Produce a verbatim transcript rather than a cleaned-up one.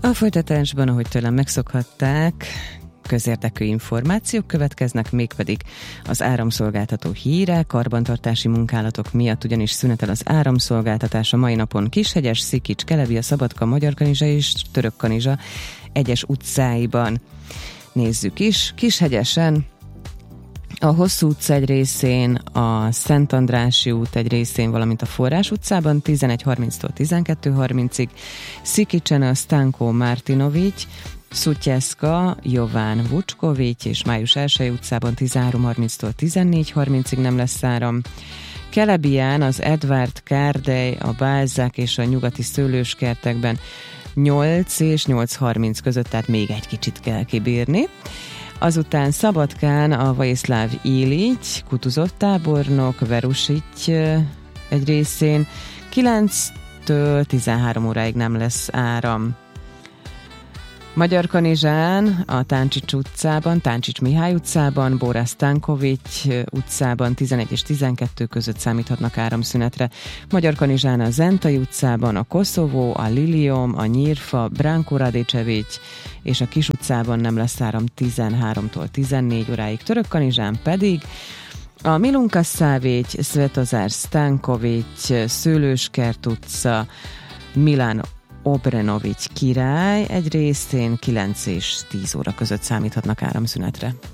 A folytatásban, ahogy tőlem megszokhatták, közérdekű információk következnek, mégpedig az áramszolgáltató híre, karbantartási munkálatok miatt ugyanis szünetel az áramszolgáltatás a mai napon Kishegyes, Szikics, Kelebia, Szabadka, Magyarkanizsa és Törökkanizsa egyes utcáiban. Nézzük is, Kishegyesen a Hosszú utca egy részén, a Szent Andrássy út egy részén, valamint a Forrás utcában tizenegy harminctól tizenkettő harmincig, Szikicsen a Stanko Martinovics, Szutyeszka, Jován Vucskovics és Május első utcában tizenhárom harminctól tizennégy harmincig nem lesz áram. Kelebián az Edvard Kárdely, a Balzák és a Nyugati Szőlőskertekben nyolc és nyolc harminc között, tehát még egy kicsit kell kibírni. Azután Szabadkán a Vaiszláv Ilics, Kutuzow tábornok, Verusics egy részén kilenctől tizenhárom óráig nem lesz áram. Magyarkanizsán, a Táncsics utcában, Táncsics Mihály utcában, Bórász Stankovics utcában tizenegy és tizenkettő között számíthatnak áramszünetre. Magyarkanizsán a Zentai utcában, a Koszovó, a Lilium, a Nyírfa, Branko Radicevics és a Kis utcában nem lesz áram tizenháromtól tizennégy óráig. Törökkanizsán pedig a Milunka Szávécs, Svetozár Stankovics, Szőlőskert utca, Milán Obrenovics király egy részén kilenc és tíz óra között számíthatnak áramszünetre.